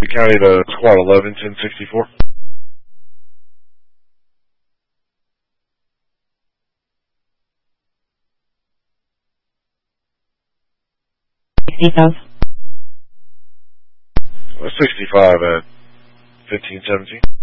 County to Squad 11, 1064. Details. 65 at 1517.